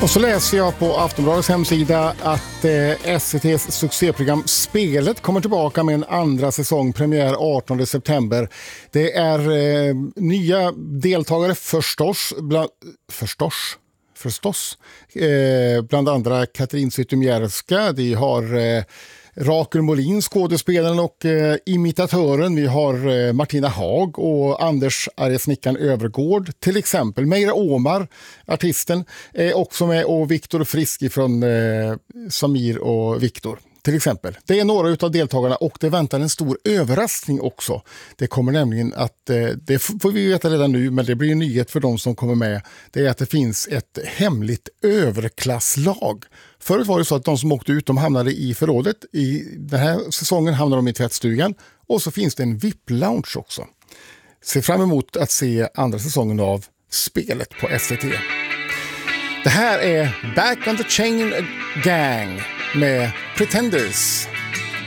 Och så läser jag på Aftonbladets hemsida att SVT:s succéprogram Spelet kommer tillbaka med en andra säsong, premiär 18 september. Det är nya deltagare förstås. Bland andra Katrin Zytomierska, de har Rakel Molin, skådespelaren och imitatören. Vi har Martina Haag och Anders Arjesnickan Övergård till exempel. Meira Omar, artisten, är också med, och Viktor Friski från Samir och Viktor till exempel. Det är några utav deltagarna, och det väntar en stor överraskning också. Det kommer nämligen att, det får vi veta redan nu, men det blir en nyhet för de som kommer med. Det är att det finns ett hemligt överklasslag. Förut var det så att de som åkte ut, de hamnade i förrådet. I den här säsongen hamnar de i tvättstugan, och så finns det en VIP-lounge också. Se fram emot att se andra säsongen av Spelet på SVT. Det här är Back on the Chain Gang med Pretenders.